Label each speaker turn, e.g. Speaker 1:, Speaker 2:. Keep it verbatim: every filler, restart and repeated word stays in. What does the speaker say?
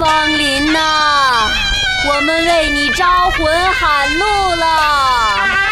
Speaker 1: 光临呐！我们为你招魂喊路了。